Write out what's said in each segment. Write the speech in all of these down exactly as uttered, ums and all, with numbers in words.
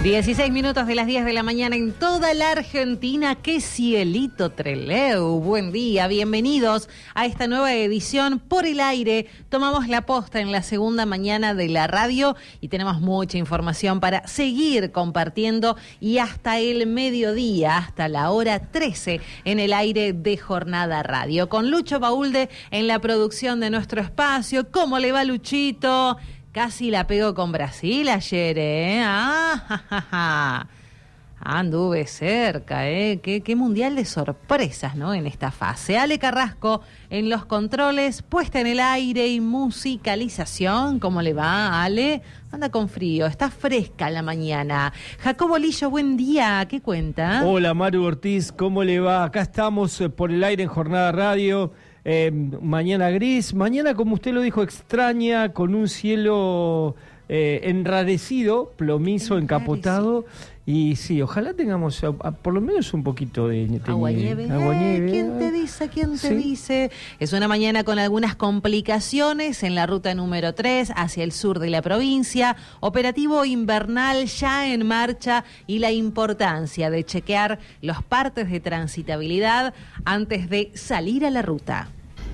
dieciséis minutos de las diez de la mañana en toda la Argentina. ¡Qué cielito, Trelew! Buen día, bienvenidos a esta nueva edición Por el Aire. Tomamos la posta en la segunda mañana de la radio y tenemos mucha información para seguir compartiendo y hasta el mediodía, hasta la hora trece en el aire de Jornada Radio. Con Lucho Baulde en la producción de nuestro espacio. ¿Cómo le va, Luchito? Casi la pego con Brasil ayer, ¿eh? Ah, ja, ja, ja. Anduve cerca, ¿eh? Qué, qué mundial de sorpresas, ¿no? En esta fase. Ale Carrasco en los controles, puesta en el aire y musicalización. ¿Cómo le va, Ale? Anda con frío, está fresca la mañana. Jacobo Lillo, buen día, ¿qué cuenta? Hola, Maru Ortiz, ¿cómo le va? Acá estamos eh, por el aire en Jornada Radio. Eh, mañana gris, mañana como usted lo dijo extraña, con un cielo eh, enrarecido, plomizo, encapotado, y sí, ojalá tengamos a, a, por lo menos un poquito de, de agua-nieve. Eh, ¿Quién te dice? ¿Quién te ¿Sí? dice? Es una mañana con algunas complicaciones en la ruta número tres hacia el sur de la provincia, operativo invernal ya en marcha y la importancia de chequear los partes de transitabilidad antes de salir a la ruta.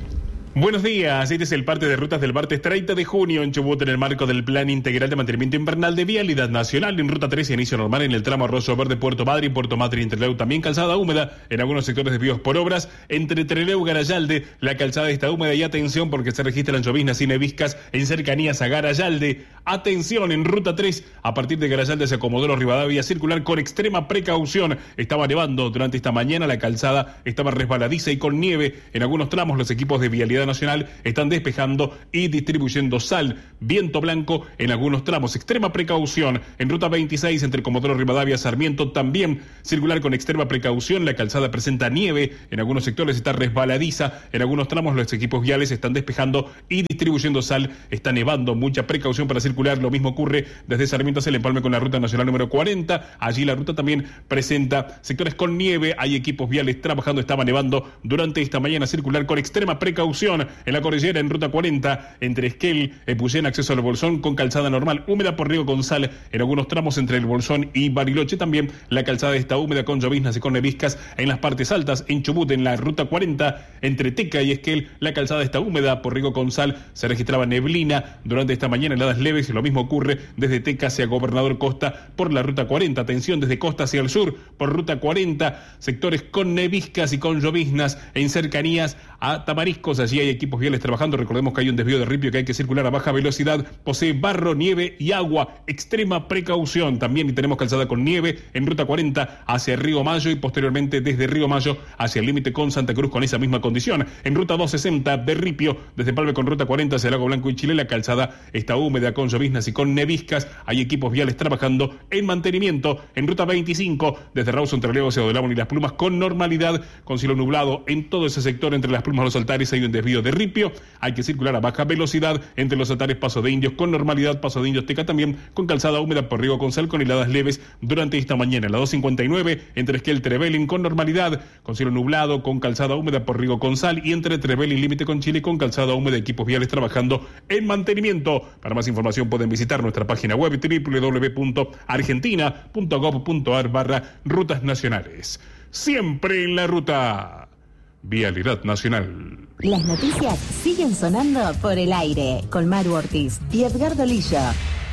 Buenos días, este es el parte de rutas del martes treinta de junio en Chubut en el marco del Plan Integral de Mantenimiento Invernal de Vialidad Nacional. En Ruta tres, inicio normal en el tramo Arroyo Verde, Puerto Madryn, Puerto Madryn y Trelew, también calzada húmeda en algunos sectores desvíos por obras. Entre Trelew y Garayalde, la calzada está húmeda y atención porque se registran lloviznas y neviscas en cercanías a Garayalde. Atención, en Ruta tres, a partir de Garayalde hacia Comodoro Rivadavia, circular con extrema precaución. Estaba nevando durante esta mañana, la calzada estaba resbaladiza y con nieve. En algunos tramos los equipos de Vialidad Nacional están despejando y distribuyendo sal. Viento blanco en algunos tramos, extrema precaución. En Ruta veintiséis entre Comodoro Rivadavia Sarmiento, también circular con extrema precaución. La calzada presenta nieve, en algunos sectores está resbaladiza, en algunos tramos los equipos viales están despejando y distribuyendo sal. Está nevando, mucha precaución para circular. Lo mismo ocurre desde Sarmiento hacia el empalme con la ruta nacional número cuarenta. Allí la ruta también presenta sectores con nieve, hay equipos viales trabajando, estaba nevando durante esta mañana. Circular con extrema precaución en la cordillera en Ruta cuarenta, entre Esquel, Epuyén, acceso al Bolsón con calzada normal, húmeda por Río González, en algunos tramos entre el Bolsón y Bariloche. También la calzada está húmeda con lloviznas y con neviscas en las partes altas. En Chubut, en la Ruta cuarenta, entre Teca y Esquel, la calzada está húmeda por Río González, se registraba neblina durante esta mañana, heladas leves, y lo mismo ocurre desde Teca hacia Gobernador Costa por la Ruta cuarenta. Atención desde Costa hacia el sur por Ruta cuarenta, sectores con neviscas y con lloviznas en cercanías a Tamariscos. Allí hay equipos viales trabajando. Recordemos que hay un desvío de ripio que hay que circular a baja velocidad, posee barro, nieve y agua, extrema precaución. También tenemos calzada con nieve en Ruta cuarenta hacia Río Mayo y posteriormente desde Río Mayo hacia el límite con Santa Cruz con esa misma condición. En Ruta doscientos sesenta de ripio desde Palme con Ruta cuarenta hacia Lago Blanco y Chile, la calzada está húmeda con lloviznas y con neviscas, hay equipos viales trabajando en mantenimiento. En Ruta veinticinco desde Rawson, Trelew hacia Odolabón y Las Plumas con normalidad, con cielo nublado en todo ese sector entre Las Plumas y los Altares hay un desvío de ripio. Hay que circular a baja velocidad entre los Altares, Paso de Indios con normalidad, Paso de Indios Teca también con calzada húmeda por Río Gonzal con heladas leves durante esta mañana. La doscientos cincuenta y nueve entre Esquel, Trevelin con normalidad, con cielo nublado, con calzada húmeda por Río Gonzal y entre Trevelin límite con Chile con calzada húmeda, equipos viales trabajando en mantenimiento. Para más información pueden visitar nuestra página web doble u doble u doble u punto argentina punto gob punto ar barra rutas nacionales. Siempre en la ruta. Vialidad Nacional. Las noticias siguen sonando por el aire con Maru Ortiz y Edgardo Lillo.